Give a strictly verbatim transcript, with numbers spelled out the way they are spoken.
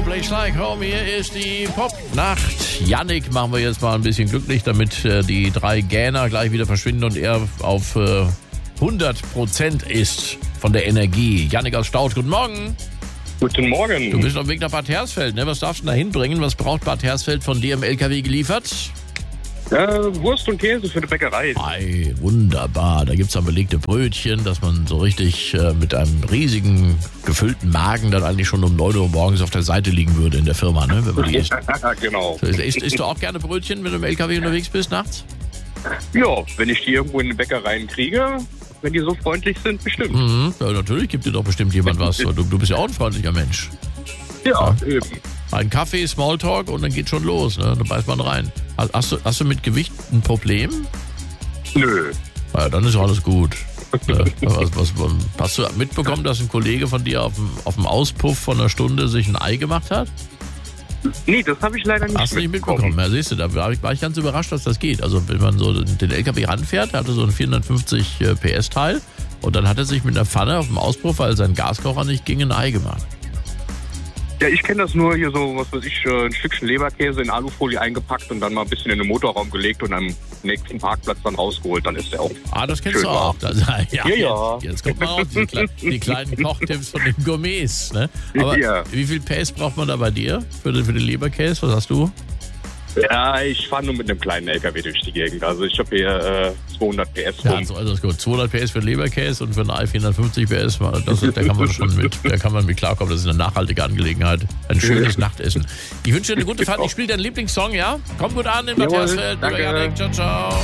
Place Like Home. Hier ist die Pop-Nacht. Yannick machen wir jetzt mal ein bisschen glücklich, damit äh, die drei Gähner gleich wieder verschwinden und er auf äh, hundert Prozent ist von der Energie. Yannick aus Staudt, guten Morgen. Guten Morgen. Du bist auf dem Weg nach Bad Hersfeld, ne? Was darfst du da hinbringen? Was braucht Bad Hersfeld von dir im L K W geliefert? Äh, Wurst und Käse für die Bäckerei. Ei, wunderbar. Da gibt's dann belegte Brötchen, dass man so richtig äh, mit einem riesigen, gefüllten Magen dann eigentlich schon um neun Uhr morgens auf der Seite liegen würde in der Firma, ne? Wenn man die isst. Genau. So, isst, isst du auch gerne Brötchen, wenn du im L K W unterwegs bist nachts? Ja, wenn ich die irgendwo in den Bäckereien kriege, wenn die so freundlich sind, bestimmt. Mhm. Ja, natürlich gibt dir doch bestimmt jemand was. Du, du bist ja auch ein freundlicher Mensch. Ja, ja, eben. Ein Kaffee, Smalltalk und dann geht schon los, ne? Dann beißt man rein. Hast, hast, du, hast du mit Gewicht ein Problem? Nö. Ja, dann ist alles gut. Ja, was, was, hast du mitbekommen, dass ein Kollege von dir auf dem, auf dem Auspuff von einer Stunde sich ein Ei gemacht hat? Nee, das habe ich leider nicht Hast du nicht mitbekommen. mitbekommen? Ja, siehst du, da war ich, war ich ganz überrascht, dass das geht. Also wenn man so den L K W ranfährt, der hatte so ein vierhundertfünfzig P S Teil und dann hat er sich mit einer Pfanne auf dem Auspuff, weil sein Gaskocher nicht ging, ein Ei gemacht. Ja, ich kenne das nur hier so, was weiß ich, ein Stückchen Leberkäse in Alufolie eingepackt und dann mal ein bisschen in den Motorraum gelegt und am nächsten Parkplatz dann rausgeholt. Dann ist der auch. Ah, das kennst schön du auch. Das, ja, Ja, ja. Jetzt, jetzt kommt mal raus, die, Kle die kleinen Kochtipps von den Gourmets. Ne? Aber Ja. wie viel Pace braucht man da bei dir für den, für den Leberkäse? Was hast du? Ja, ich fahre nur mit einem kleinen L K W durch die Gegend. Also ich habe hier äh, zweihundert P S Ja, rum. also, also ist gut. zweihundert P S für den Leberkäse und für ein Ei vierhundertfünfzig P S. Das, da kann man schon mit, da kann man mit klarkommen. Das ist eine nachhaltige Angelegenheit. Ein schönes Nachtessen. Ich wünsche dir eine gute Fahrt. Ich spiele deinen Lieblingssong, ja? Komm gut an in Bad Jawohl, Hersfeld. danke. Ciao, ciao.